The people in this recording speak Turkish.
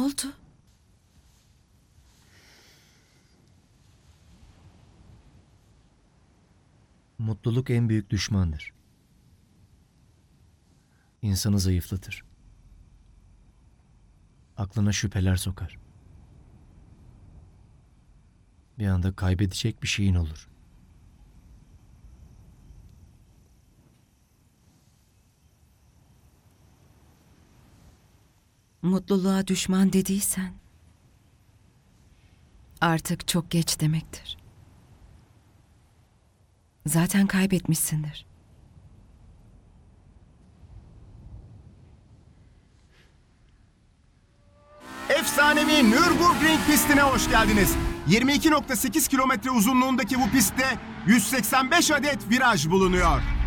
oldu? Mutluluk en büyük düşmandır. İnsanı zayıflatır. Aklına şüpheler sokar. Bir anda kaybedecek bir şeyin olur. Mutluluğa düşman dediysen artık çok geç demektir. Zaten kaybetmişsindir. Efsanevi Nürburgring pistine hoş geldiniz. 22.8 kilometre uzunluğundaki bu pistte 185 adet viraj bulunuyor.